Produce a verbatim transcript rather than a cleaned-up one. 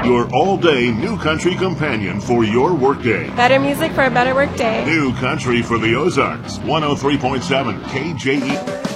your all-day New Country companion for your workday. Better music for a better workday. New Country for the Ozarks, one oh three point seven K J E.